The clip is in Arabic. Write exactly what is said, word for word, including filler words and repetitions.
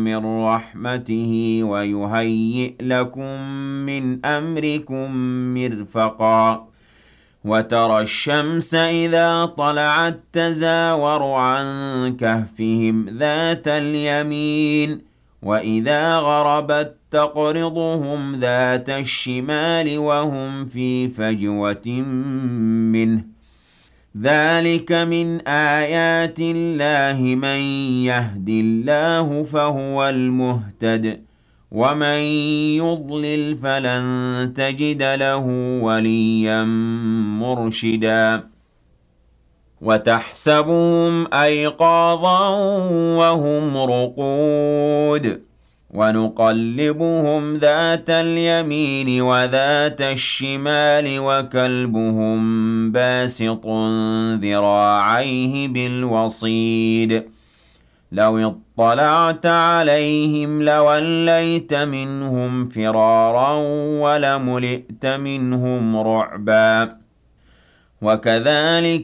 مِّن رَّحْمَتِهِ وَيُهَيِّئْ لَكُم مِّنْ أَمْرِكُم مِّرْفَقًا وَتَرَى الشَّمْسَ إِذَا طَلَعَت تَّزَاوَرُ عَن كَهْفِهِمْ ذَاتَ الْيَمِينِ وَإِذَا غَرَبَت تَّقْرِضُهُمْ ذَاتَ الشِّمَالِ وَهُمْ فِي فَجْوَةٍ مِّنْهُ ۚ ذَٰلِكَ مِنْ آيَاتِ اللَّهِ ۚ مَن يَهْدِ اللَّهُ فَهُوَ الْمُهْتَدِ ۖ وَمَن يُضْلِلْ فَلَن تَجِدَ لَهُ وَلِيًّا مُّرْشِدًا وَتَحْسَبُهُمْ أَيْقَاظًا وَهُمْ رُقُودٌ وَنُقَلِّبُهُمْ ذَاتَ الْيَمِينِ وَذَاتَ الشِّمَالِ وَكَلْبُهُم بَاسِطٌ ذِرَاعَيْهِ بِالْوَصِيدِ لَوِ اطَّلَعْتَ عَلَيْهِمْ لَوَلَّيْتَ مِنْهُمْ فِرَارًا وَلَمُلِئْتَ مِنْهُمْ رُعْبًا وَكَذَٰلِكَ